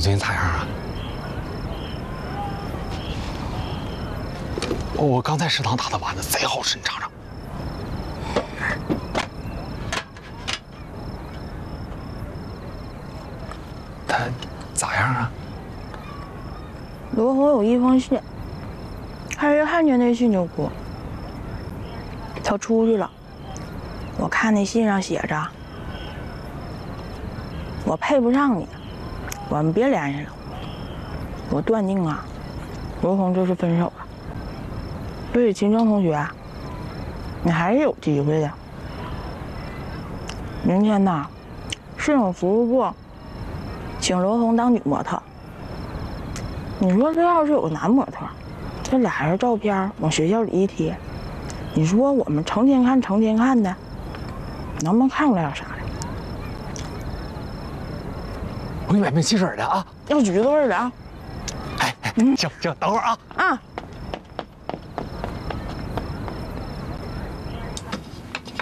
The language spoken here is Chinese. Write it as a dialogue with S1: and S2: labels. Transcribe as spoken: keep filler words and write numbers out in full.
S1: 最近咋样啊？我我刚在食堂打的丸子贼好吃，你尝尝。他咋样啊？
S2: 罗红有一封信，他一看见那信就哭。他出去了，我看那信上写着：“我配不上你，我们别联系了。”我断定啊，罗红这是分手了。所以秦征同学，你还是有机会的。明天呐，市政服务部请罗红当女模特。你说这要是有个男模特，这俩人照片往学校里一贴，你说我们成天看成天看的，能不能看出来点啥来？
S1: 我给你买瓶汽水的啊，
S2: 要橘子味的啊。
S1: 哎哎，行行，等会儿啊。
S2: 啊。